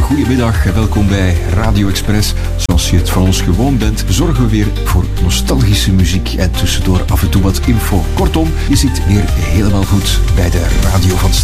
goedemiddag en welkom bij Radio Express. Zoals je het van ons gewoon bent, zorgen we weer voor nostalgische muziek en tussendoor af en toe wat info. Kortom, je zit weer helemaal goed bij de radio van